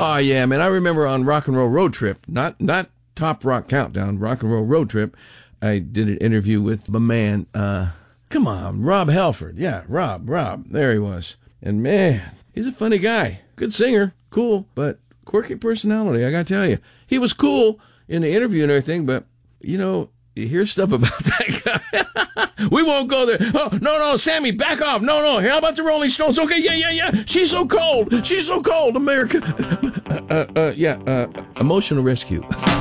Oh, yeah, man. I remember on Rock and Roll Road Trip, not Top Rock Countdown, Rock and Roll Road Trip, I did an interview with my man, come on, Rob Halford. Yeah, Rob. There he was. And, man, he's a funny guy. Good singer. Cool, but quirky personality, I got to tell you. He was cool in the interview and everything, but, you hear stuff about that guy. We won't go there. Oh, no, Sammy, back off. No. How about the Rolling Stones? Okay, yeah. She's so cold. America. Emotional rescue.